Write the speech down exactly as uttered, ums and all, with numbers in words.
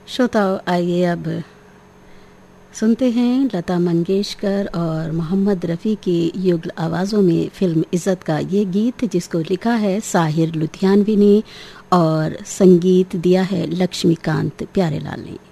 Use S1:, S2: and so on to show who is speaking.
S1: श्रोताओं, आइए अब सुनते हैं लता मंगेशकर और मोहम्मद रफ़ी की युगल आवाज़ों में फिल्म इज़्ज़त का ये गीत, जिसको लिखा है साहिर लुधियानवी ने और संगीत दिया है लक्ष्मीकांत प्यारेलाल ने।